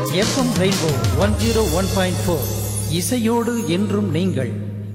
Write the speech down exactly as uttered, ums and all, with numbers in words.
FM rainbow one zero one point four இசையோடு என்றும் நீங்கள்.